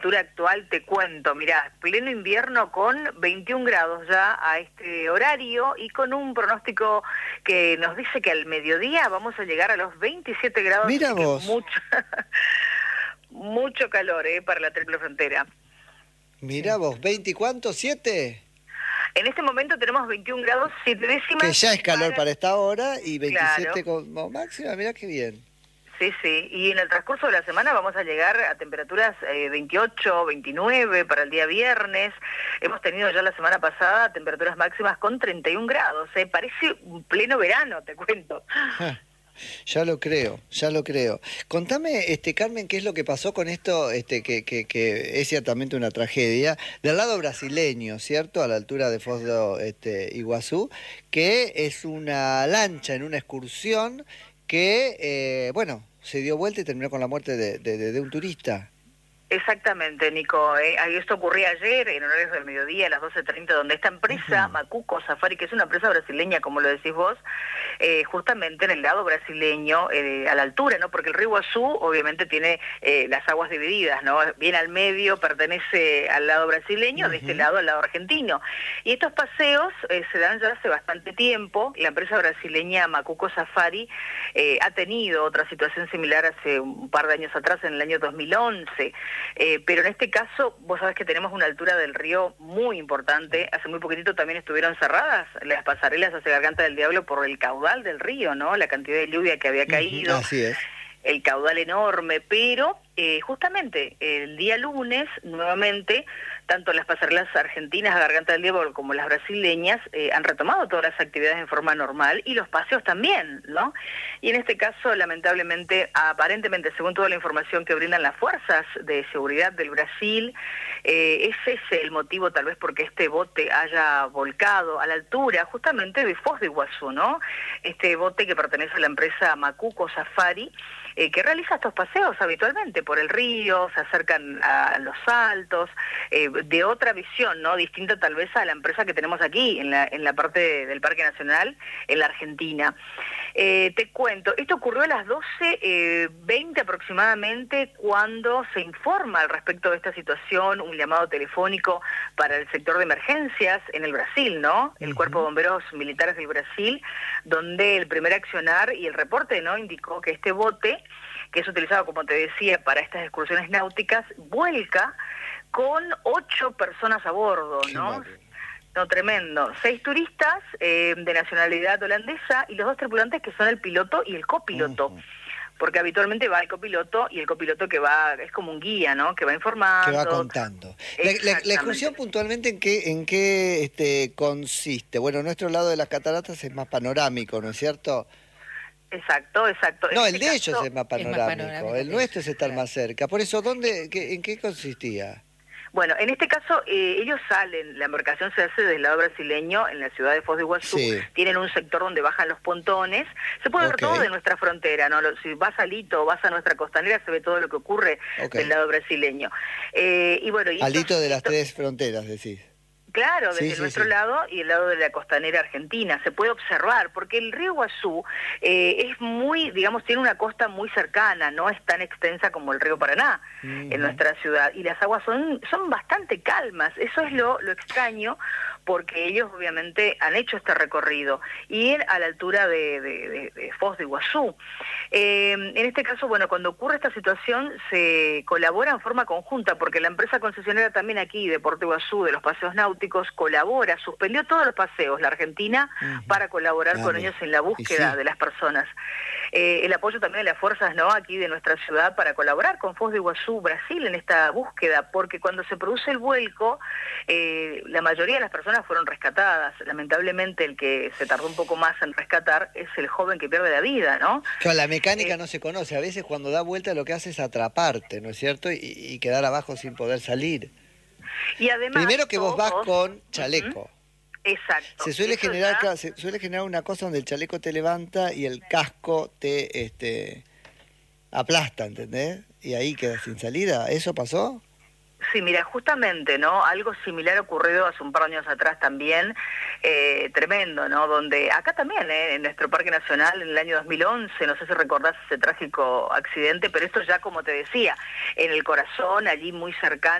temperatura actual, te cuento, mirá, pleno invierno con 21 grados ya a este horario y con un pronóstico que nos dice que al mediodía vamos a llegar a los 27 grados, Mira así que vos. mucho calor para la triple frontera. Mirá vos, ¿20 y cuánto? ¿7? En este momento tenemos 21 grados 7 décimas. Que ya es calor para esta hora y 27 Claro. como máxima, mirá qué bien. Sí, sí, y en el transcurso de la semana vamos a llegar a temperaturas 28, 29 para el día viernes. Hemos tenido ya la semana pasada temperaturas máximas con 31 grados. Parece un pleno verano, te cuento. Ya lo creo, ya lo creo. Contame, Carmen, qué es lo que pasó con esto, que es ciertamente una tragedia, del lado brasileño, ¿cierto? A la altura de Foz do Iguazú, que es una lancha en una excursión que, bueno, se dio vuelta y terminó con la muerte de un turista. Exactamente, Nico. Esto ocurría ayer, en horarios del mediodía, a las 12:30, donde esta empresa, Macuco Safari, que es una empresa brasileña, como lo decís vos, justamente en el lado brasileño, a la altura, ¿no? Porque el río Iguazú, obviamente, tiene las aguas divididas, ¿no? Bien al medio pertenece al lado brasileño, de este lado al lado argentino. Y estos paseos se dan ya hace bastante tiempo. La empresa brasileña Macuco Safari ha tenido otra situación similar hace un par de años atrás, en el año 2011. Pero en este caso, vos sabés que tenemos una altura del río muy importante. Hace muy poquitito también estuvieron cerradas las pasarelas hacia Garganta del Diablo por el caudal del río, ¿no? La cantidad de lluvia que había caído. Así es. El caudal enorme, pero justamente el día lunes, nuevamente, tanto las pasarelas argentinas a Garganta del Diablo como las brasileñas han retomado todas las actividades en forma normal y los paseos también, ¿no? Y en este caso, lamentablemente, aparentemente, según toda la información que brindan las fuerzas de seguridad del Brasil, es ese el motivo tal vez porque este bote haya volcado a la altura justamente de Foz de Iguazú, ¿no? Este bote que pertenece a la empresa Macuco Safari, que realiza estos paseos habitualmente por el río, se acercan a los saltos, de otra visión, ¿no? Distinta tal vez a la empresa que tenemos aquí, en la parte del Parque Nacional, en la Argentina. Te cuento, esto ocurrió a las 12:20 aproximadamente, cuando se informa al respecto de esta situación, un llamado telefónico para el sector de emergencias en el Brasil, ¿no? El Cuerpo de Bomberos Militares del Brasil, donde el primer accionar y el reporte, ¿no?, indicó que este bote, que es utilizado, como te decía, para estas excursiones náuticas, vuelca con 8 personas a bordo, ¿no? No, tremendo. 6 turistas de nacionalidad holandesa y los 2 tripulantes que son el piloto y el copiloto. Porque habitualmente va el copiloto y el copiloto que va, es como un guía, ¿no? Que va informando. Que va contando. La excursión puntualmente ¿en qué consiste? Bueno, nuestro lado de las cataratas es más panorámico, ¿no es cierto? Exacto. No, el de ellos es más panorámico, el nuestro es estar más cerca. Por eso, ¿en qué consistía? Bueno, en este caso ellos salen, la embarcación se hace del lado brasileño, en la ciudad de Foz de Iguazú, tienen un sector donde bajan los pontones, se puede ver todo de nuestra frontera, ¿no? Si vas a Alito o vas a nuestra costanera, se ve todo lo que ocurre del lado brasileño. Y bueno, Alito de las 3 fronteras, decís. Claro, desde nuestro lado y el lado de la costanera argentina. Se puede observar, porque el río Iguazú es muy, digamos, tiene una costa muy cercana, no es tan extensa como el río Paraná en nuestra ciudad. Y las aguas son bastante calmas. Eso es lo extraño, porque ellos obviamente han hecho este recorrido. Y a la altura de Foz de Iguazú. En este caso, bueno, cuando ocurre esta situación, se colabora en forma conjunta, porque la empresa concesionaria también aquí, de Puerto Iguazú, de los paseos náuticos, colabora, suspendió todos los paseos, la Argentina, para colaborar con ellos en la búsqueda de las personas. El apoyo también de las fuerzas, ¿no?, aquí de nuestra ciudad, para colaborar con Foz de Iguazú, Brasil, en esta búsqueda, porque cuando se produce el vuelco, la mayoría de las personas fueron rescatadas. Lamentablemente, el que se tardó un poco más en rescatar es el joven que pierde la vida, ¿no? Claro, la mecánica no se conoce. A veces cuando da vuelta lo que hace es atraparte, ¿no es cierto? Y quedar abajo sin poder salir. Y además, primero que vos vas con chaleco. Exacto. Se suele generar una cosa donde el chaleco te levanta y el casco te aplasta, ¿entendés? Y ahí quedas sin salida. ¿Eso pasó? Sí, mira, justamente, ¿no? Algo similar ocurrido hace un par de años atrás también, tremendo, ¿no? Donde acá también, en nuestro Parque Nacional, en el año 2011, no sé si recordás ese trágico accidente, pero esto ya, como te decía, en el corazón, allí muy cercano.